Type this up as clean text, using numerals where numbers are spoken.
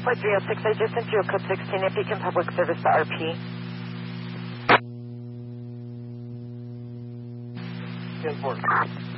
Flight 306, I just sent you a code 16 if you can public service the RP. 10-4.